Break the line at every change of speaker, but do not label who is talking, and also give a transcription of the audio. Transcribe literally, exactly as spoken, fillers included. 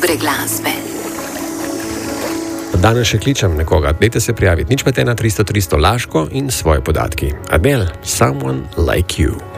dobre glasbe.
Danes še kličem nekoga, dajte se prijaviti. Nič pa te na tristo tristo Laško in svoje podatki. Adele, Someone Like You.